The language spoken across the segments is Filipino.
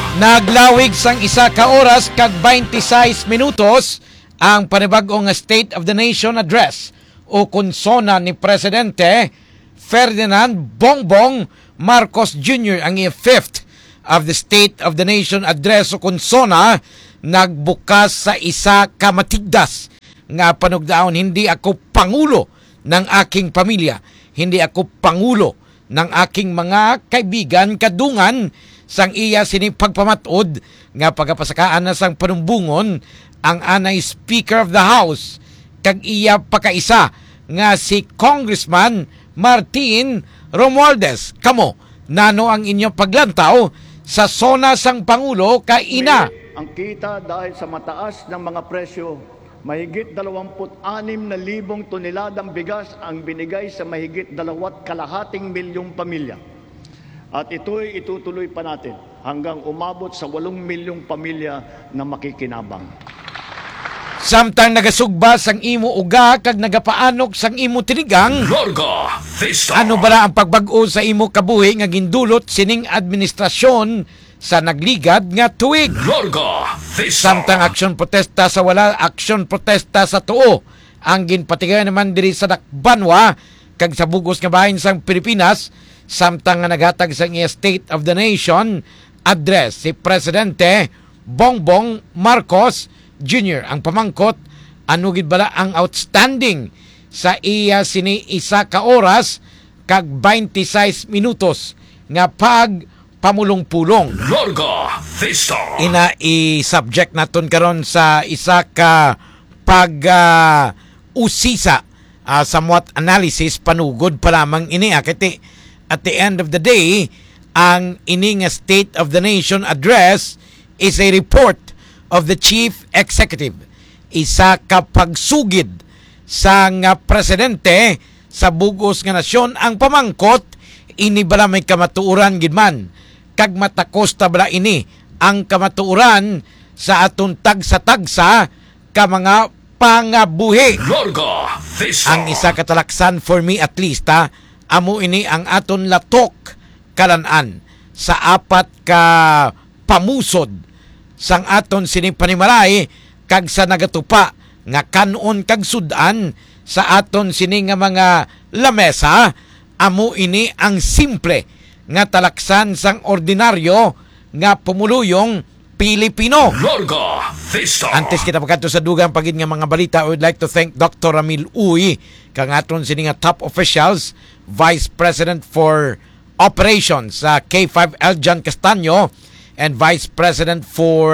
Naglawig sang isa ka oras kag 26 minutos ang panibag-ong State of the Nation Address o konsona ni Presidente Ferdinand Bongbong Marcos Jr. ang fifth of the State of the Nation Address o konsona nagbukas sa isa ka matigdas nga panugdaon, hindi ako pangulo ng aking pamilya, hindi ako pangulo ng aking mga kaibigan kadungan sang iya sini pagpamatod nga pagapasakaan na sang panumbungon ang anay Speaker of the House kag iya pakaisa nga si Congressman Martin Romualdez. Kamo, nano ang inyong paglantaw sa sona sang Pangulo kay ina? Ang kita dahil sa mataas ng mga presyo, mahigit 26,000 toneladang bigas ang binigay sa mahigit 2.5 milyong pamilya. At ito'y itutuloy pa natin hanggang umabot sa 8 milyong pamilya na makikinabang. Samtang nagasugba sang imo uga kag nagapaanok sang imo tinigang, Larga Vista. ano ba ang pagbag-o sa imo kabuhi nga gindulot sining administrasyon sa nagligad nga tuig? Larga Vista. Samtang aksyon protesta sa wala, aksyon protesta sa tuo ang ginpatigay naman diri sa Dakbanwa kag sa bugos nga bahin sang Pilipinas. Samtang nga naghatag sa State of the Nation Address si Presidente Bongbong Marcos Jr. Ang pamangkot, ano gid bala ang outstanding sa iya sini isa ka oras kag 26 minutos nga pamulong-pulong. Larga Vista. Ina i-subject naton karon sa isa ka usisa somewhat analysis panugod pa lamang ini kiti at the end of the day ang ining State of the Nation Address is a report of the Chief Executive, isa ka pagsugid sa nga presidente sa bugos nga nasyon. Ang pamangkot, ini bala may kamatuuran gidman kag matakosta bala ini ang kamatuuran sa aton tagsa-tagsa ka mga pangabuhi. Larga Vista. Ang isa katalaksan for me at least amo ini ang aton latok kalanan sa apat ka pamusod sang aton sining panimalay kag sa nagatupa nga kanon kag sudan sa aton sining nga mga lamesa. Amo ini ang simple nga talaksan sang ordinaryo nga pumuluyong Pilipino. Larga Vista. Antes kita pagkanto sa dugang pagid nga mga balita, I would like to thank Dr. Ramil Uy kang aton sini nga top officials, Vice President for Operations K5 Eljan Castaño and Vice President for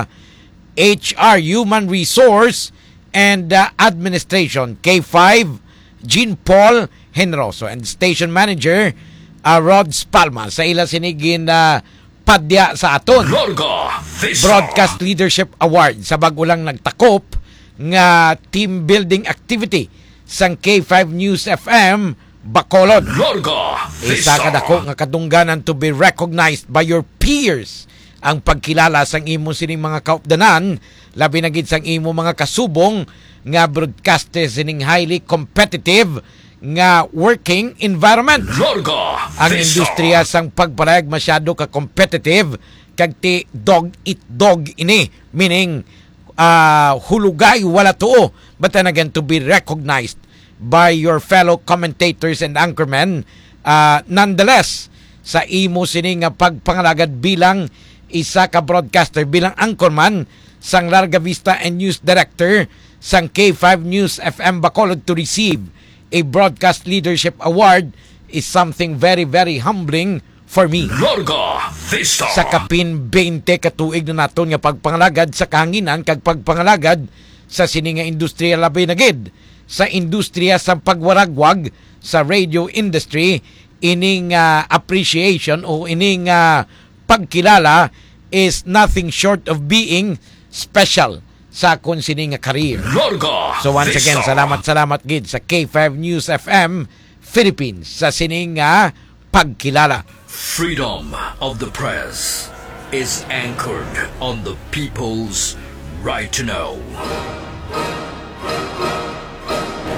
HR Human Resource and Administration K5 Jean Paul Henroso and Station Manager Rods Palma sa ila sinigin padya sa aton Larga Vista. Broadcast Leadership Award sa bagulang nagtakop nga team building activity sang K5 News FM Bacolod. Larga Isa Vista. kadako nga kadungganan to be recognized by your peers ang pagkilala sang imo sining mga kaupdanan, labi na gid sang imo mga kasubong nga broadcasters sining highly competitive nga working environment. Larga Ang Vista. industriya sang pagpalayag masyado ka competitive kag ti dog eat dog ini, meaning hulugay wala tuo, but then again to be recognized by your fellow commentators and anchormen. Nonetheless, sa imo sini nga pagpangalagad bilang isa ka broadcaster, bilang anchorman sang Larga Vista and News Director sang K5 News FM Bacolod to receive a Broadcast Leadership Award is something very, very humbling for me. Larga Vista. Sa kapin 20 katuig na naton nga pagpangalagad sa kahanginan kag pagpangalagad sa sini nga industriya labay na gid sa industriya sa pagwaragwag sa radio industry, ining appreciation o ining pagkilala is nothing short of being special sa akong sini nga career. Larga So once again, Vista. salamat gid sa K5 News FM Philippines sa sini nga pagkilala. Freedom of the press is anchored on the people's right to know.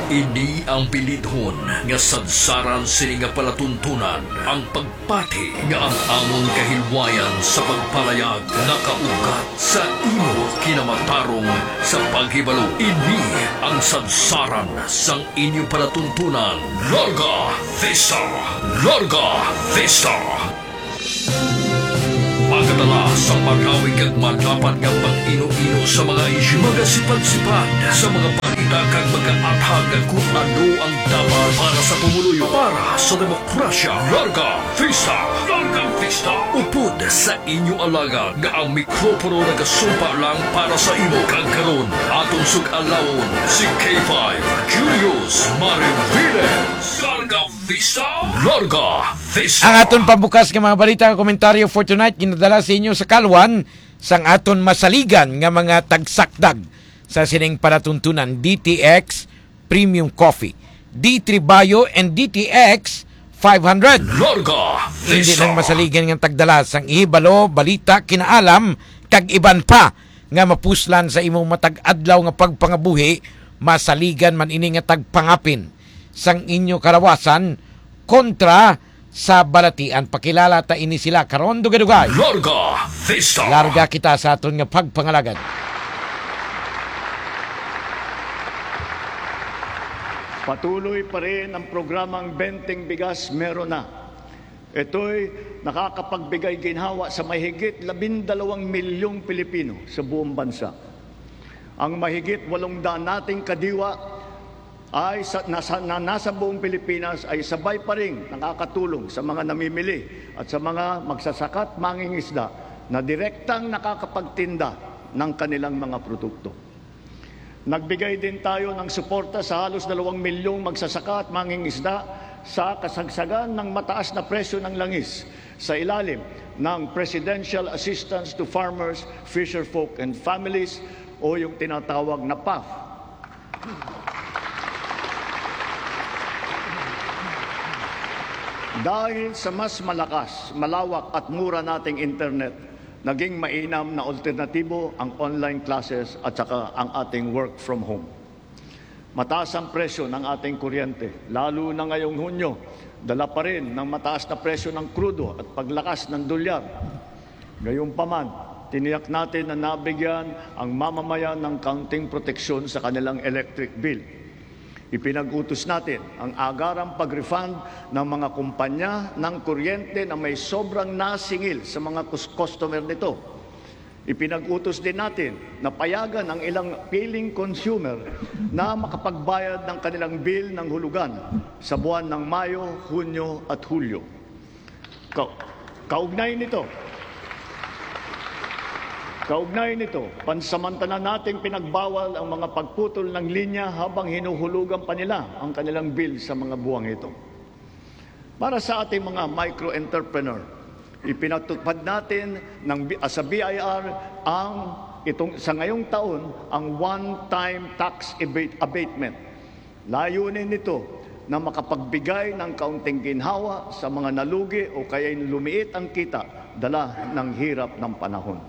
Ini ang bilidhon nga sadsaran sini nga palatuntunan ang pagpati nga ang among kahilwayan sa pagpalayag nakaugat sa imo kinamatarong sa paghibalo. Ini ang sadsaran sang inyong palatuntunan. Larga Vista! Larga Vista! Pagkatala sa pag-awig at madapat nga pag-ino-ino sa mga isyu, mga sipag-sipag sa mga balita kag mga athag kung ano ang dapat para sa pumuluyo, para sa demokrasya. Larga Vista! Larga Vista! Upod sa inyo alaga nga ang mikropono nagasumpa lang para sa imo. Kag karon atong sug-alawon si K5 Julius Mariviles. Larga Vista! Larga Vista! Ang aton pambukas nga mga balita nga komentaryo for tonight ginadala sa inyo sa kalwan sang aton masaligan nga mga tagsakdag sa sining palatuntunan DTX Premium Coffee, D3 Bio and DTX 500. Larga Hindi Vista! lang masaligan nga tagdala sang ihibalo, balita, kinaalam kag iban pa nga mapuslan sa imong matag-adlaw nga pagpangabuhi, masaligan man ini nga tagpangapin sang inyo karawasan kontra sa balatian. Pakilala ta ini sila karon dugay-dugay. Larga Vista! Larga kita sa aton nga pagpangalagad. Patuloy pa rin ang programang Benteng Bigas Meron Na. Ito'y nakakapagbigay ginhawa sa mahigit 12 milyong Pilipino sa buong bansa. Ang mahigit 800 nating kadiwa ay nasa buong Pilipinas ay sabay pa rin nakakatulong sa mga namimili at sa mga magsasakat mangingisda na direktang nakakapagtinda ng kanilang mga produkto. Nagbigay din tayo ng suporta sa halos 2 milyong magsasaka at mangingisda sa kasagsagan ng mataas na presyo ng langis sa ilalim ng Presidential Assistance to Farmers, Fisherfolk and Families o yung tinatawag na PAF. Dahil sa mas malakas, malawak at mura nating internet, naging mainam na alternatibo ang online classes at saka ang ating work from home. Mataas ang presyo ng ating kuryente, lalo na ngayong Hunyo, dala pa rin ng mataas na presyo ng krudo at paglakas ng dolyar. Gayunpaman, tiniyak natin na nabigyan ang mamamayan ng kaunting proteksyon sa kanilang electric bill. Ipinag-utos natin ang agarang pag-refund ng mga kumpanya ng kuryente na may sobrang nasingil sa mga customer nito. Ipinag-utos din natin na payagan ang ilang piling consumer na makapagbayad ng kanilang bill ng hulugan sa buwan ng Mayo, Hunyo at Hulyo. Kaugnay nito, pansamantala nating pinagbawal ang mga pagputol ng linya habang hinuhulugan pa nila ang kanilang bill sa mga buwang ito. Para sa ating mga micro-entrepreneur, ipinatupad natin sa BIR sa ngayong taon ang one-time tax abatement. Layunin nito na makapagbigay ng kaunting ginhawa sa mga nalugi o kaya lumiit ang kita dala ng hirap ng panahon.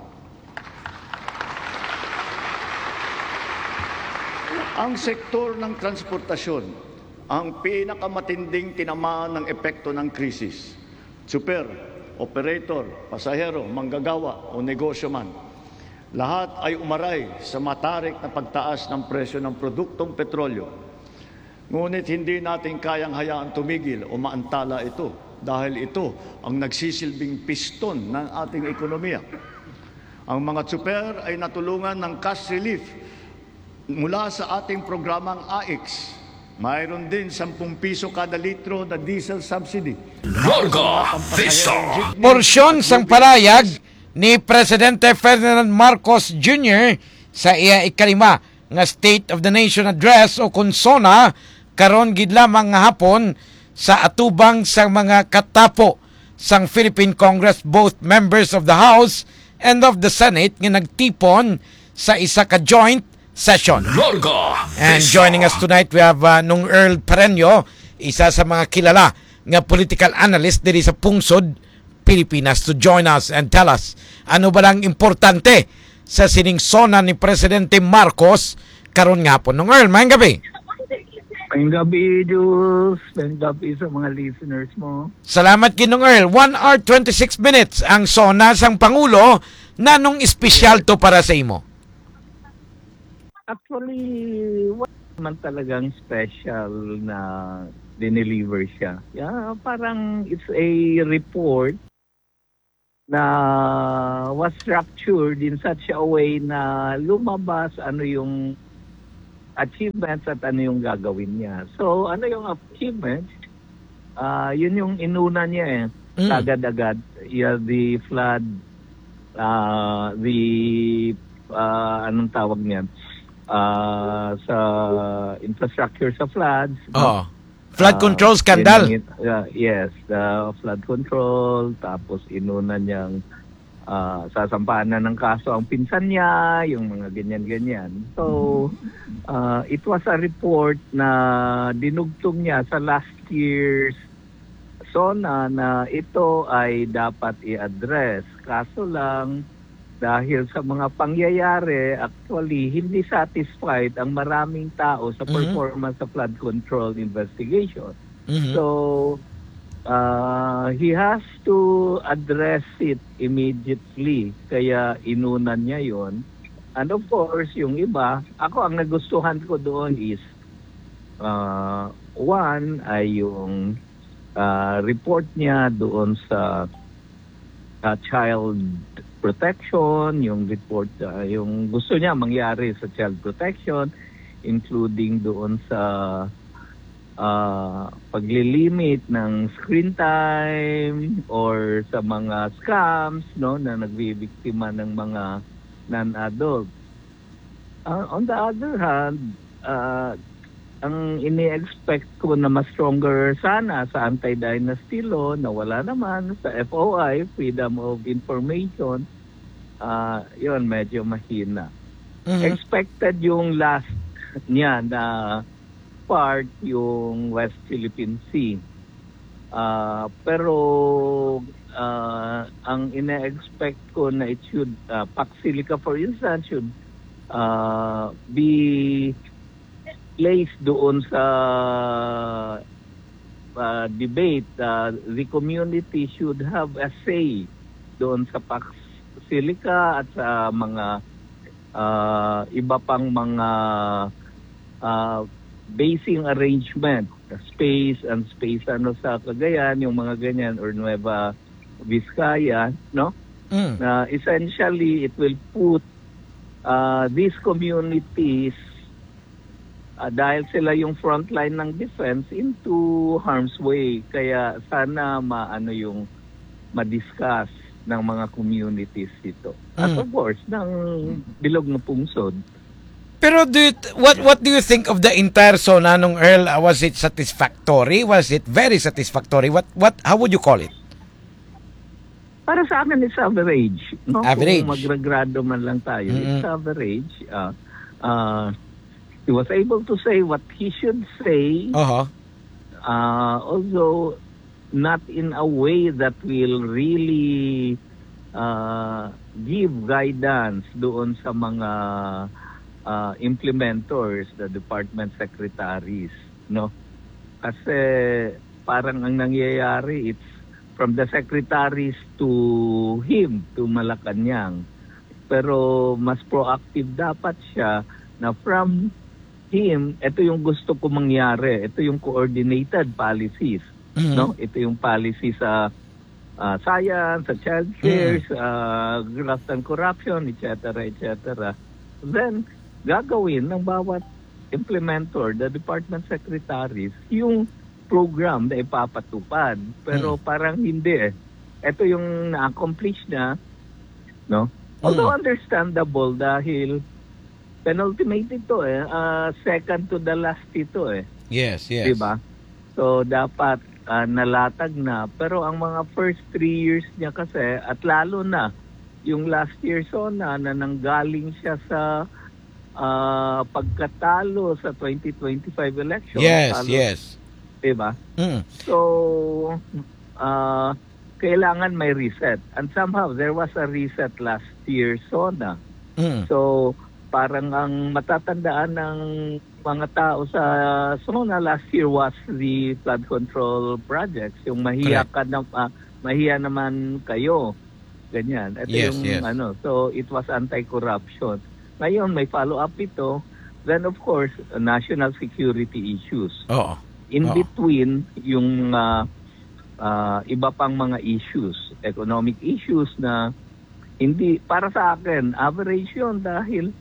Ang sektor ng transportasyon ang pinakamatinding tinamaan ng epekto ng krisis. Super, operator, pasahero, manggagawa o negosyo man. Lahat ay umaray sa matarik na pagtaas ng presyo ng produktong petrolyo. Ngunit hindi natin kayang hayaan tumigil o maantala ito dahil ito ang nagsisilbing piston ng ating ekonomiya. Ang mga super ay natulungan ng cash relief mula sa ating programang AIX. Mayroon din 10 piso kada litro na diesel subsidy. Larga Vista! Porsyon sang palayag ni Presidente Ferdinand Marcos Jr. sa iya ikalima nga State of the Nation Address o konsona karon gid lamang nga hapon sa atubang sang mga katapo sang Philippine Congress, both members of the House and of the Senate nga nagtipon sa isa ka joint session. Larga And Vista! joining us tonight, we have Nung Earl Pereño, isa sa mga kilala nga political analyst diri sa Pungsod, Pilipinas, to join us and tell us ano ba lang importante sa siningsona ni Presidente Marcos karon nga po. Nung Earl, mayang gabi. Ngayong gabi, Jules. Ngayong gabi sa mga listeners mo. Salamat Ginong Earl. 1 hour 26 minutes ang SONA sang Pangulo na nung espesyal to para sa imo. Actually, wala naman talagang special na dineliver siya. Yeah, parang it's a report na was structured in such a way na lumabas ano yung achievements at ano yung gagawin niya. So, ano yung achievements? Yun yung inuna niya agad-agad. Yeah, the flood, anong tawag niyan? Sa infrastructure sa floods. Oh. Flood control scandal. Yes, the flood control. Tapos inuna niyang sasampahan na ng kaso ang pinsan niya, yung mga ganyan-ganyan. So, it was a report na dinugtong niya sa last year's SONA na ito ay dapat i-address. Kaso lang, dahil sa mga pangyayari, actually, hindi satisfied ang maraming tao sa performance sa flood control investigation. So, he has to address it immediately. Kaya inunan niya yon. And of course, yung iba, ako ang nagustuhan ko doon is, one ay yung report niya doon sa child protection, yung report, yung gusto niya mangyari sa child protection, including doon sa paglilimit ng screen time or sa mga scams, no, na nagbibiktima ng mga non-adult. On the other hand, ang ini-expect ko na mas stronger sana sa anti-dynasty law na wala naman sa FOI, Freedom of Information, yun, medyo mahina. Expected yung last niya na part, yung West Philippine Sea. Pero ang ina-expect ko na it should, Pac Silica for instance, should be placed doon sa debate. The community should have a say doon sa Pac Silica at sa mga iba pang mga basing arrangement, space ano sa Cagayan, yung mga ganyan, or Nueva Vizcaya, no? Na essentially it will put these communities, dahil sila yung frontline ng defense, into harm's way. Kaya sana yung ma-discuss ng mga communities ito. At of course, ng bilog na pungsod. Pero what do you think of the entire SONA nung Earl? Was it satisfactory? Was it very satisfactory? How would you call it? Para sa akin, it's average. No? Average. Kung magragrado man lang tayo, it's average. He was able to say what he should say, although not in a way that will really give guidance doon sa mga implementors, the department secretaries, no? Kasi parang ang nangyayari, it's from the secretaries to him, to Malacanang. Pero mas proactive dapat siya na from him, ito yung gusto ko mangyari. Ito yung coordinated policies. No? Ito yung policy sa science, sa child care, graft and corruption, etc., etc. Then, gagawin ng bawat implementor, the department secretaries, yung program na ipapatupad. Pero parang hindi. Ito yung na-accomplish na, no? Although understandable dahil penultimate ito second to the last ito Yes. Diba? So dapat nalatag na. Pero ang mga first 3 years niya kasi, at lalo na yung last year SONA na nanggaling siya sa pagkatalo sa 2025 election. Yes. Diba? So kailangan may reset. And somehow there was a reset last year SONA. So parang ang matatandaan ng mga tao sa SONA last year was the flood control projects. Yung mahiya mahiya naman kayo. Ganyan. Ito Yes, yung yes. so it was anti-corruption. Ngayon may follow-up ito. Then of course, national security issues. Oo. In between yung iba pang mga issues, economic issues na hindi para sa akin average yun dahil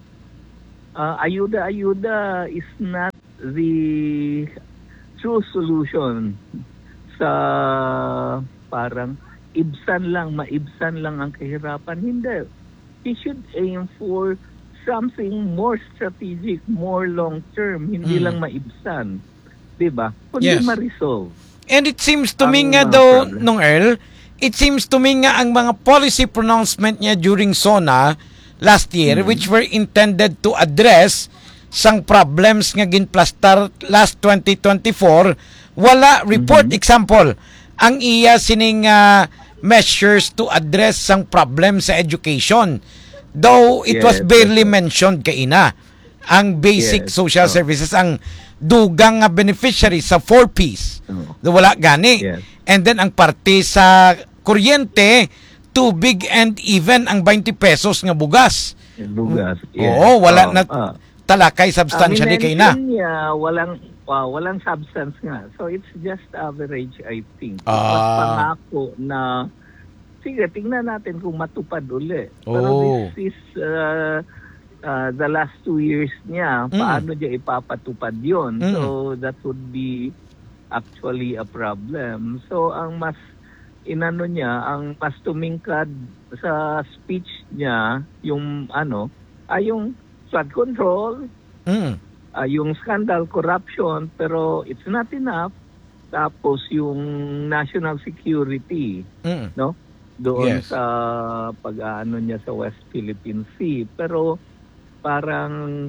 ayuda is not the true solution sa parang maibsan lang ang kahirapan. Hindi. We should aim for something more strategic, more long-term, hindi lang maibsan. Diba? Kundi Yes. ma-resolve. And it seems to me Ang nga mga daw, problem. nung Earl, it seems to me nga ang mga policy pronouncement niya during SONA last year, which were intended to address sang problems nga ginplastar last 2024, wala report. Example, ang iya sining measures to address sang problem sa education. Though it was Yes, barely yes. mentioned kaina. Ang basic Yes, social services, ang dugang nga beneficiary sa 4Ps. Wala gani. Yes. And then ang parte sa kuryente, tubig and even ang 20 pesos nga bugas. Bugas. Yes. Oo, wala na talakay substantially kay na. Niya, walang substance nga. So it's just average, I think. It was pangako na sige, tingnan natin kung matupad uli. Pero this is the last 2 years niya, paano niya ipapatupad yun? So that would be actually a problem. So ang mas inano niya, ang mas tumingkad sa speech niya, yung yung flood control, yung scandal, corruption, pero it's not enough. Tapos yung national security, no? Doon Yes. sa pag-aano niya sa West Philippine Sea. Pero parang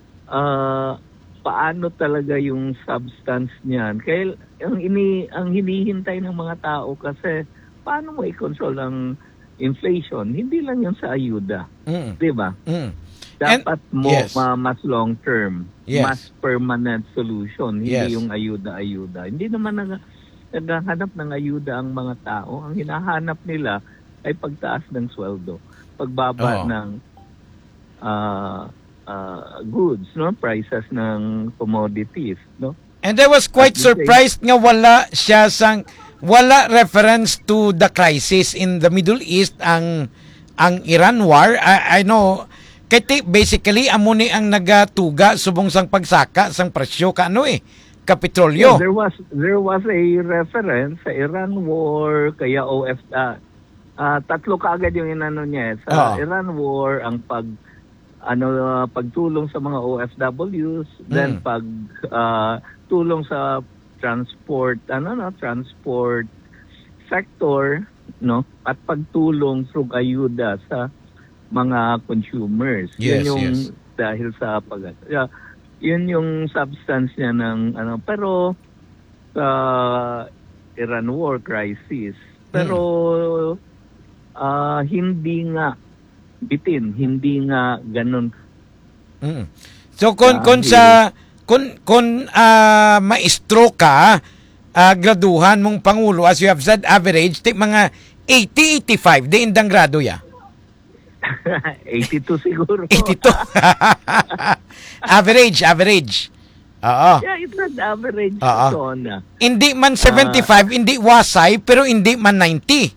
paano talaga yung substance niyan? Kaya ang hinihintay ng mga tao kasi paano mo i-control ang inflation? Hindi lang yun sa ayuda. 'Di ba? Dapat mas long term, Yes. mas permanent solution, hindi Yes. yung ayuda-ayuda. Hindi naman naghahanap ng ayuda ang mga tao. Ang hinahanap nila ay pagtaas ng sweldo, pagbaba ng goods, no, prices ng commodities, no. And I was quite surprised nga wala reference to the crisis in the Middle East ang Iran war. I know kaya basically amo ni ang nagatuga subong sang pagsaka sang presyo kapetrolyo. Yeah, there was a reference sa Iran war kaya tatlo kaagad yung inano niya sa Iran war ang pagtulong sa mga OFWs, then tulong sa transport sector, no, at pagtulong through ayuda sa mga consumers. Yes, yun yung yes. dahil sa yun yung substance niya ng pero sa Iran war crisis, pero hindi nga ganun. So kung maestro ka, graduhan mong pangulo, as you have said, average mga 80-85 di indang grado ya. 82 siguro. 82. average. Oo. Yeah, it's an average zone. Hindi man 75, hindi wasay, pero hindi man 90.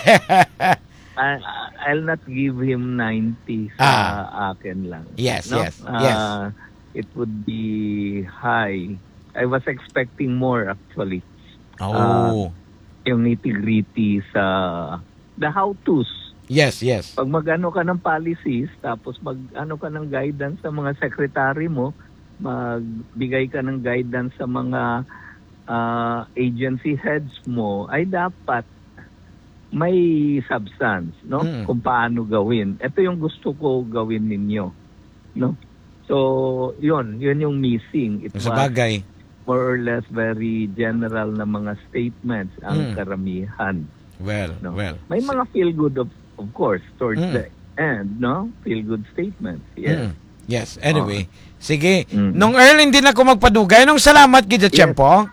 I'll not give him 90 sa akin lang. Yes, no? yes. It would be high. I was expecting more actually. Yung nitty-gritty sa the how-tos. Yes. Pag mag-ano ka ng policies, tapos mag-ano ka ng guidance sa mga secretary mo, magbigay ka ng guidance sa mga agency heads mo, ay dapat may substance, no? Kung paano gawin. Ito yung gusto ko gawin ninyo, no? So, yun yung missing. It was more or less very general na mga statements ang karamihan. Well. May mga feel good of course towards the end, no? Feel good statements. Yes. Yes, anyway. Sige. Nung Earl, hindi na ako magpadugay. Nung salamat, Gidja Tiyempo.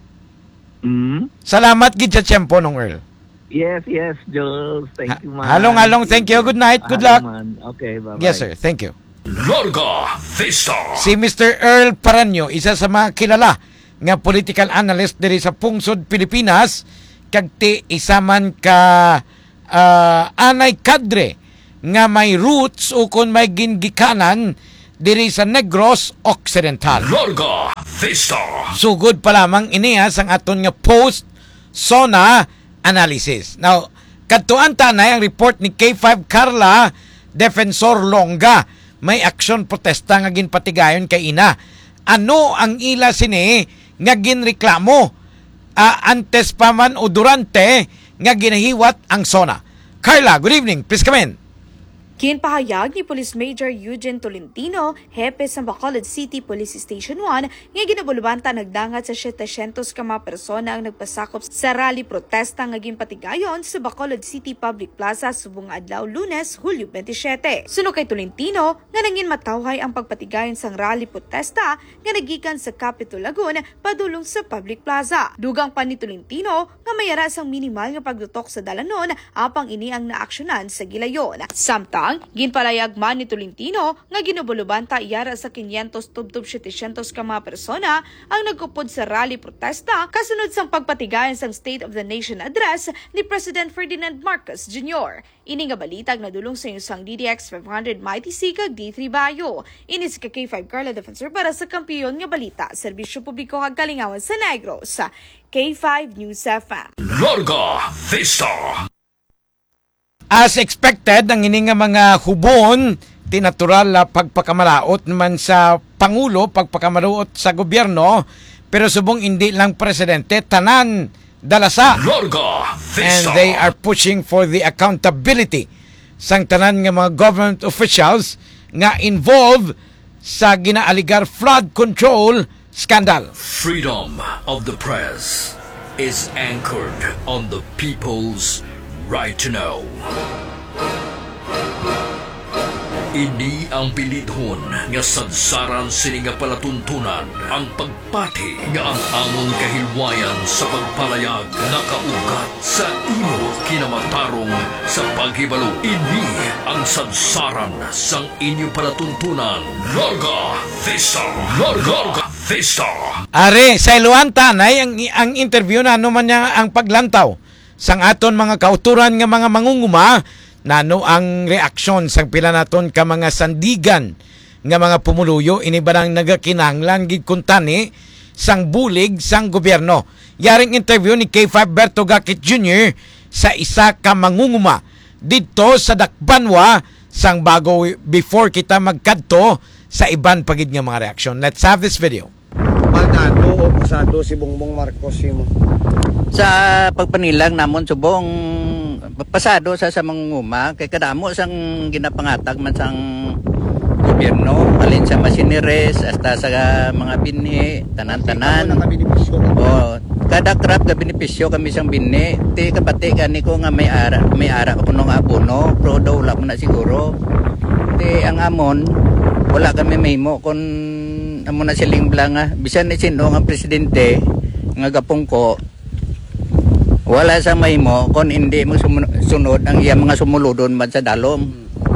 Salamat, Gidja Tiyempo, nung Earl. Yes, Jules. Thank you, man. Halong, thank you. Good night. Good luck. Man. Okay, bye-bye. Yes, sir. Thank you. Larga Vista. Si Mr. Earl Paranyo, isa sa mga kilala nga political analyst diri sa Pungsod, Pilipinas, kag ti isaman ka anay kadre nga may roots o kung may gingikanan diri sa Negros Occidental. Larga Vista. Sugod pa lamang inihas ang aton nga post-SONA analysis. Now, kadtuan tanay ang report ni K5 Carla Defensor Longa. May aksyon protesta nga ginpatigayon kay ina. Ano ang ila sini nga ginreklamo antes pa man o durante nga ginahiwat ang SONA? Carla, good evening. Please come in. Ginpahayag ni Police Major Eugene Tolentino, hepe sa Bacolod City Police Station 1, nga ginabulubanta nagdangat sa 700 ka mga persona ang nagpasakop sa rally protesta nga ginpatigayon sa Bacolod City Public Plaza subong adlaw Lunes, Hulyo 27. Suno kay Tolentino, nga nangin matawhay ang pagpatigayon sang rally protesta nga nagikan sa Capitol Lagun padulong sa Public Plaza. Dugang pa ni Tolentino nga mayara sang minimal nga pagdutok sa dalanon apang ini ang naaksyonan sa gilayon. Samtang ginpalayag man ni Tolentino nga ginabulubanta iyara sa 500 tubtub 700 ka mga persona ang nagkupod sa rally protesta kasunod sang pagpatigayon sang State of the Nation address ni President Ferdinand Marcos Jr. Ini nga balitag nadulong sa isang DDX 500 Mighty C kag D3 Bayo. Ini si K5 Carla Defensor para sa kampiyon nga balita, serbisyo publiko kag kalingawan sa Negros sa K5 News FM. Larga Vista. As expected, ang ini nga mga hubon, tinatural na pagpakamalaot naman sa Pangulo, pagpakamalaot sa gobyerno, pero subong hindi lang presidente, tanan dalasa. Larga Vista. And they are pushing for the accountability sang tanan nga mga government officials nga involved sa ginaaligar flood control scandal. Freedom of the press is anchored on the people's right to know. Ini ang pilidhon nga sadsaran sini nga palatuntunan ang pagpati nga ang among kahilwayan sa pagpalayag nakaugat sa imo kinamatarong sa paghibalo. Ini ang sadsaran sang inyo palatuntunan. Larga Vista. Larga Vista. Are, sa iluan tanay ang interview na ano man niya ang paglantaw sang aton mga kauturan nga mga mangunguma nano ang reaksyon sang pila naton ka mga sandigan nga mga pumuluyo ini barang nagakinahanglan gid kuntani sang bulig sang gobyerno. Yaring interview ni K5 Berto Gakit Jr. sa isa ka mangunguma didto sa Dakbanwa sang bago before kita magkadto sa iban pagid nga mga reaksyon. Let's have this video. Pagkado o pasado si Bongbong Marcos mo sa pagpanilang namon subong pasado sa mangunguma kay kadamo sang ginapangatag man sang gobyerno alin sa masinires hasta sa mga binhi tanan-tanan o kada krap ka benepisyo kami sang binhi ti kapati kani ko nga may ara ko nung abono pero daw wala mo na siguro ti ang amon wala kami mahimo kun amo na siling blanga bisan ni sino nga presidente nga gapong ko wala sa mahimo kon hindi mo sunod ang iya mga sumuludon man sa dalom.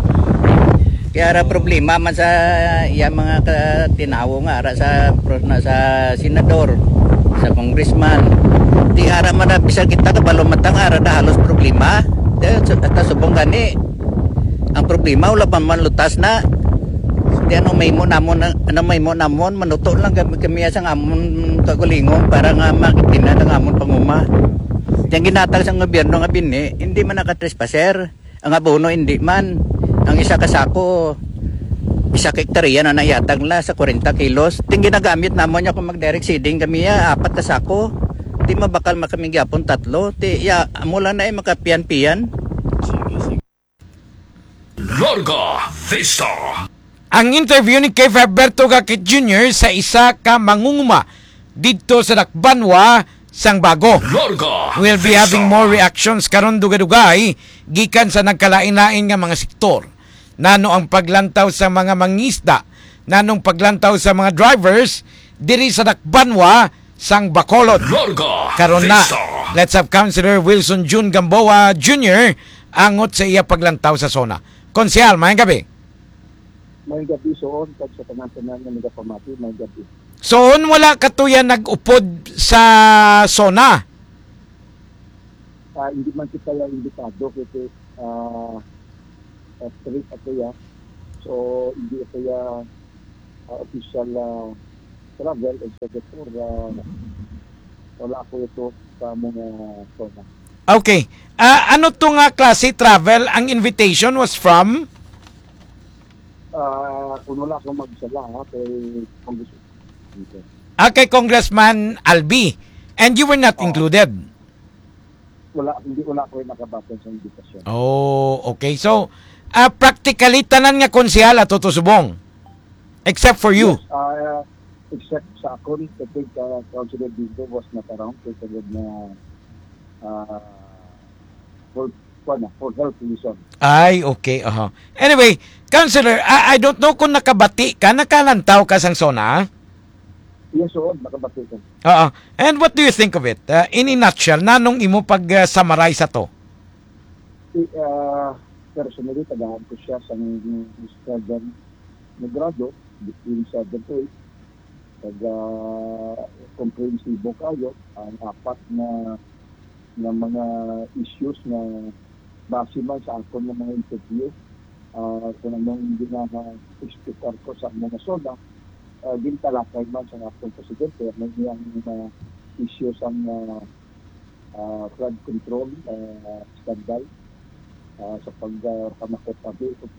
Kaya ra problema man sa iya mga tinawo nga ara sa senador, sa congressman. Di ara man bisa kita kabalo matang ara da halos problema. At subong gani. Ang problema wala pa man lutas na. Di ano mahimo namon manuto lang kami sa amon kagulingon para nga makitina ng amon panguma. Yang ginatag sa gobyerno nga binhi, hindi man nakatrespasser. Ang abono hindi man. Ang isa kasako, isa ka hektarya na nayatag la sa 40 kilos. Ting ginagamit namon niya kung mag-direct seeding kami ya, 4 kasako. Di mabakal makaming gyapon 3. Ti ya, mula na makapian-pian. Larga Vista. Ang interview ni K5 Berto Gakit Jr. sa isa ka mangunguma dito sa Dakbanwa sang bago. We'll be having more reactions karon dugay-dugay gikan sa nagkalain-lain nga mga sektor. nano ang paglantaw sa mga mangisda, nanong paglantaw sa mga drivers diri sa Dakbanwa sang Bacolod. Larga Karon na, Vista. let's have Councilor Wilson June Gamboa Jr. angot sa iya paglantaw sa SONA. Konsehal, mayang gabi. May gabi soon, pag sa tanan-tanan na nagapamati, may gabi. Soon wala katuyan nag-upod sa SONA. Hindi man kita yung imbitado kasi street at kaya. So, hindi ito yung official travel except for wala ako ito sa mga SONA. Okay. Ano to nga klase travel? Ang invitation was from? Kung wala akong magsala, kay Congressman. Kay Congressman Albi. And you were not included? Hindi ako yung nakabatan sa invitation. Oh, okay. So, practically, tanan nga konsehal at tutusubong. Except for you. Yes, except sa ako, I think Councilor Bingo was not around kasi na for health reason. Ay, okay. Anyway, Councilor, I don't know kung nakabati ka, nakalantaw ka sang SONA. Yes, so nakabati ko. And what do you think of it? In a nutshell, nanong imo pag-summarize sa to? Personally, tagahan ko siya sa Southern Negrado, between 7 to 8. Comprehensive kayo, ang apat na mga issues na base man sa ako ng mga interview. Kung anong ginaka-speaker ko sa mga SONA, din talakay man sa akong presidente, may niyang mga issues ang flood control scandal sa pagpamakot tabi ito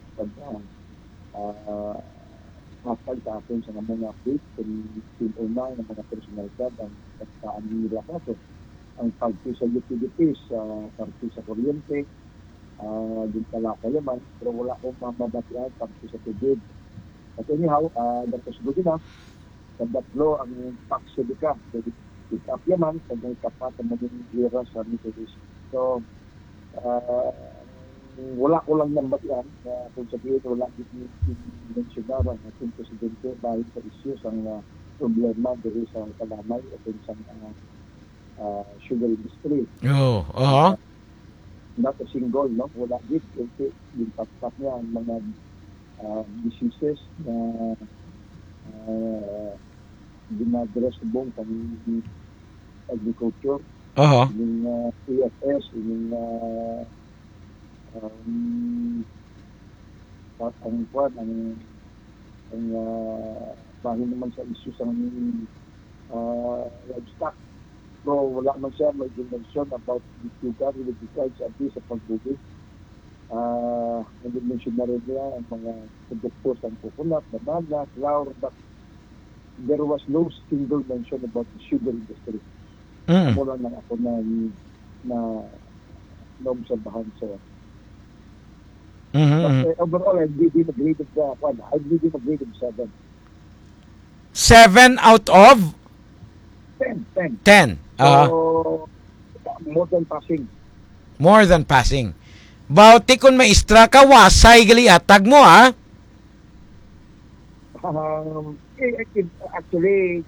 pag sa akin sa mga update kung una ng mga personalidad ang pagkaan nila kaso ang pagti sa utilities, pagti sa kuryente, din talakay naman, pero wala akong mamabatian pagti sa tubig. At anyhow, Dr. Sugudina, sa datlo ang paksilika, pick up yaman, sa may kapat ang maging lira sa Mitsubishi. So, wala ko lang nambatian na kung sabihin wala din-mensionaran ang ating presidente dahil sa issues ang problema dahil sa kalamay at sa sugar industry. Not a single, no? Wala din kasi yung pat niya ang mga diseases na dinadress buong kami agriculture, yung PFS, yung bahin naman sa issues ng livestock. So, wala man siya may dimension about the sugar with regards at least sa pagbubig. Nag-mention na rin niya ang mga produktos ng coconut, banana, flour, but there was no single mention about the sugar industry. Mula lang ako na naobserbahan sa But overall, I didn't agree with 7. 7 out of? 10. So, more than passing. More than passing. Bauti kung maistra ka, wasay gali atag mo, ha? Actually,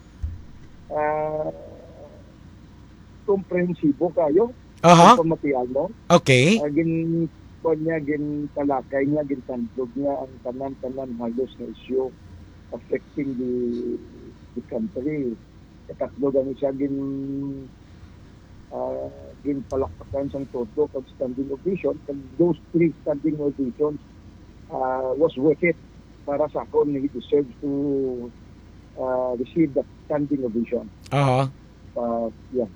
komprehensibo kayo. Pamatiyan mo. Okay. Gin talakay niya, gin tandog niya ang tanan-tanan halos na issue affecting the country. Katakbo gani siya gin palakpakan sang todo kag standing ovation, and those 3 standing ovations was worth it para sa ako. He deserves to receive that standing ovation. Yeah.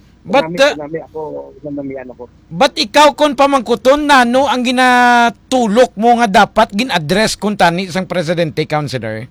Nanamian ako. But ikaw kung pamangkuton, nano ang ginatulok mo nga dapat gin-address kung tani isang presidente, Councilor?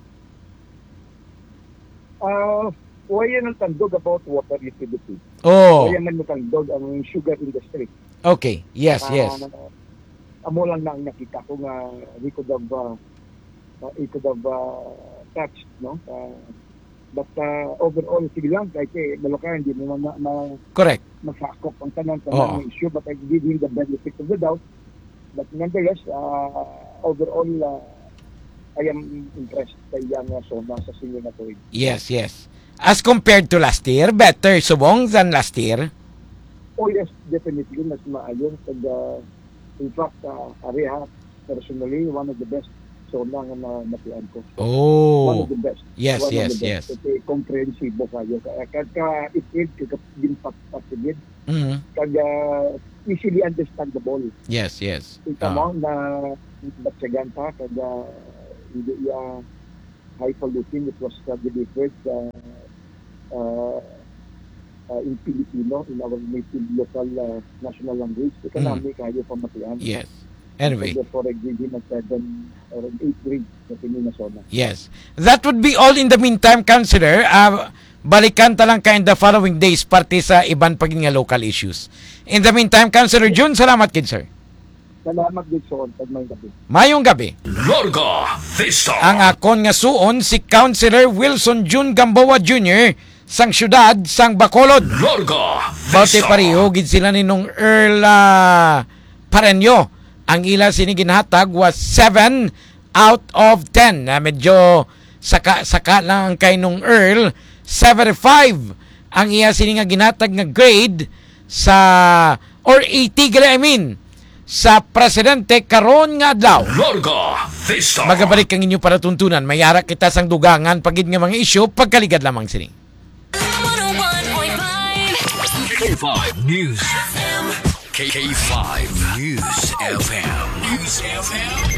Wayan ang tandog about water utility. Wayan man tandog ang sugar industry. Okay, yes. Amo lang na nakita ko nga he could have touched, no? But overall, sige lang, kahit Maloka, hindi mo correct. masakop ang tanan ng issue, but I give him the benefit of the doubt But nonetheless, overall, I am impressed kay Yang Sona sa senior na tuig. Yes, yes. As compared to last year, better subong than last year? Oh yes, definitely, mas maayon. In fact, Areha, personally, one of the best Sona nga napian ko. One Oh, of the best. yes, One yes, of the yes. best. Kasi komprehensibo kayo. Ka-itid, ka-ginpat-patid, Mhm. easily understandable. Yes, yes. Ika mo na batsagan pa, hindi highfalutin. It was delivered in Filipino, in our native local national language. Ika namin kayo pamatian. Yes. Anyway. Therefore, I give him a 7 or an 8 grade na Pinina-Sona. Yes. That would be all in the meantime, Councilor. Balikan talang ka in the following days parte sa iban paging nga local issues. In the meantime, Councilor June, salamat kid, sir. Salamat din sa pag may gabi. Mayong gabi. Larga Vista. Ang akon nga suon si Councilor Wilson June Gamboa Jr. sang syudad sang Bacolod. Larga Baute Vista. pareho gid sila ninong Earl Pareño. Ang ila siniginhatag was 7 out of 10. Medyo saka lang ang kay nung Earl. 75 ang iya sininga ginhatag nga grade sa or 80 gali, sa presidente karon nga adlaw. Larga Vista. Magabalik ang inyo para tuntunan. Mayara kita sang dugangan pagid nga mga isyu pagkaligad lamang sini. 101.5 K5 News FM. K5 News FM. News FM.